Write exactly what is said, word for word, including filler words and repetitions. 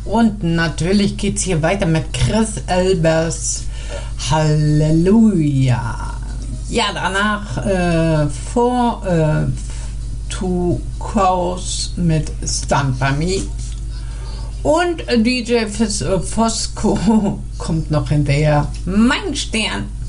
Und natürlich geht's hier weiter mit Chris Elbers Halleluja. Ja, danach äh, vor äh, Two Cows mit Stand By Me. Und D J Fis, äh, Fosco kommt noch hinterher. Mein Stern.